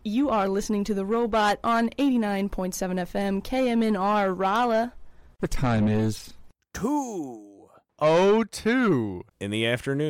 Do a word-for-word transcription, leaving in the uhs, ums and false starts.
You are listening to The Robot on eighty-nine point seven F M, K M N R, Raleigh. The time is two oh two in the afternoon.